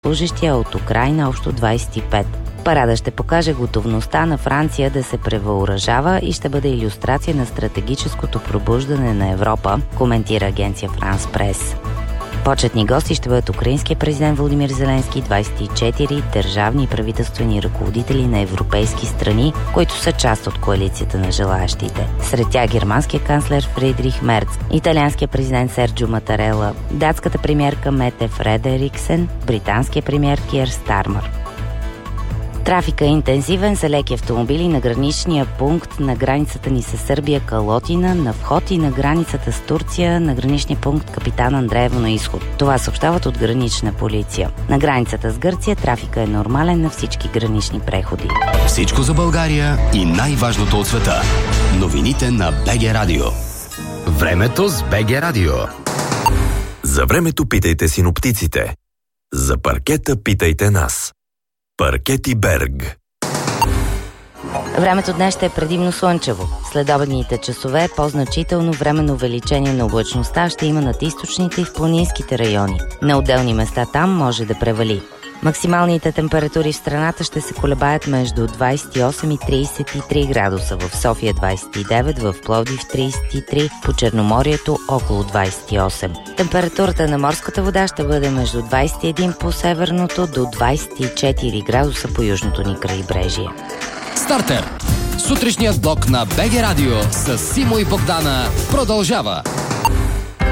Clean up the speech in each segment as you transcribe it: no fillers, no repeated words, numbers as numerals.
служещи, а от Украйна общо 25. Парада ще покаже готовността на Франция да се превъоръжава и ще бъде илюстрация на стратегическото пробуждане на Европа, коментира агенция Франс Прес. Почетни гости ще бъдат украинския президент Володимир Зеленски, 24 държавни и правителствени ръководители на европейски страни, които са част от коалицията на желаящите. Сред тях германския канцлер Фридрих Мерц, италианския президент Серджио Матарела, датската премиерка Мете Фредериксен, британския премиер Киер Стармър. Трафика е интензивен за леки автомобили на граничния пункт на границата ни с Сърбия Калотина, на вход и на границата с Турция на граничния пункт Капитан Андреево на изход. Това съобщават от гранична полиция. На границата с Гърция трафика е нормален на всички гранични преходи. Всичко за България и най-важното от света. Новините на БГ Радио. Времето с БГ Радио. За времето питайте синоптиците. За паркета питайте нас. Паркети Берг. Времето днес ще е предимно слънчево. Следобедните часове по-значително временно увеличение на облачността ще има над източните и в планинските райони. На отделни места там може да превали. Максималните температури в страната ще се колебаят между 28 и 33 градуса. В София 29, в Пловдив 33, по Черноморието около 28. Температурата на морската вода ще бъде между 21 по северното до 24 градуса по южното ни крайбрежие. Стартер! Сутрешният блок на БГ Радио с Симо и Богдана продължава.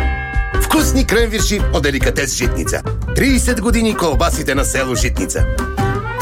Вкусни кренвирши от деликатес Житница. 30 години колбасите на село Житница.